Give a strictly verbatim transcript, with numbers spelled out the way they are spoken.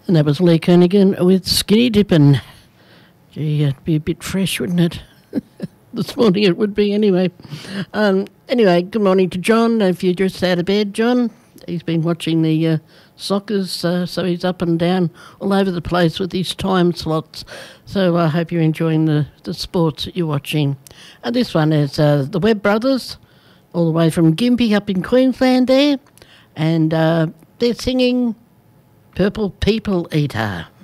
And that was Lee Kernaghan with Skinny Dippin'. Gee, it'd be a bit fresh, wouldn't it? This morning it would be anyway. Um, anyway, good morning to John. If you're just out of bed, John, he's been watching the uh, soccers, uh, so he's up and down all over the place with his time slots. So I hope you're enjoying the, the sports that you're watching. And this one is uh, the Webb Brothers, all the way from Gympie up in Queensland there. And uh, they're singing Purple People Eater.